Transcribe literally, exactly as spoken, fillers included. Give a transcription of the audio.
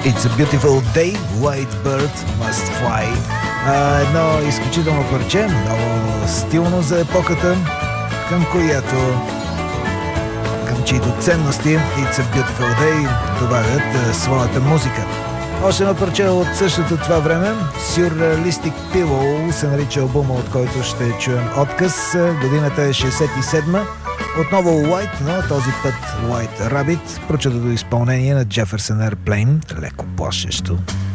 It's a beautiful day, white bird must fly. А, едно изключително парче, много стилно за епохата, към която, към чието ценности It's a beautiful day добавят а, своята музика. Още едно парче от същото това време, Surrealistic Pillow се нарича албума, от който ще чуем отказ. Годината е шейсет и седма. Отново White, но този път White Rabbit, прочутото изпълнение на Jefferson Airplane, леко плашещо.